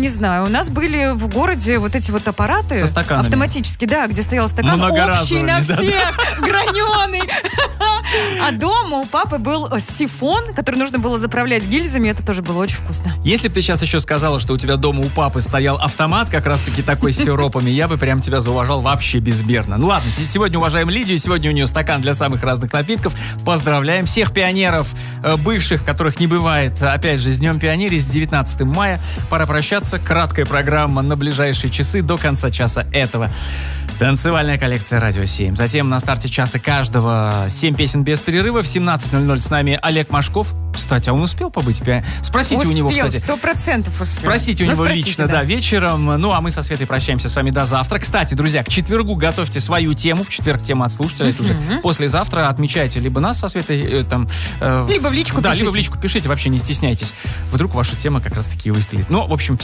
не знаю. У нас были в городе вот эти вот аппараты со стаканами. Автоматические, да, где стоял стакан общий на всех, граненый. А дома у папы был сифон, который нужно было заправлять гильзами. Это тоже было очень вкусно. Если бы ты сейчас еще сказала, что у тебя дома у папы стоял автомат, как раз-таки такой с сиропами, я бы прям тебя зауважал вообще безмерно. Ну ладно, сегодня уважаем Лидию, сегодня у нее стакан для самых разных напитков. Поздравляем всех пионеров, бывших, которых не бывает. Опять же, с Днем Пионерии, с 19 мая. Пора прощаться. Краткая программа на ближайшие часы до конца часа этого. Танцевальная коллекция «Радио 7». Затем на старте часа каждого 7 песен без перерыва. В 17:00 с нами Олег Машков. Кстати, а он успел побыть? Спросите у него, кстати. 100% успел. Спросите у него лично, да, вечером. Ну, а мы со Светой прощаемся с вами до завтра. Кстати, друзья, к четвергу готовьте свою тему. В четверг тема от слушателя. Это уже послезавтра. Отмечайте либо нас со Светой там... либо в личку пишите. Да, либо в личку пишите. Вообще не стесняйтесь. Вдруг ваша тема как раз-таки выстрелит. Ну, в общем,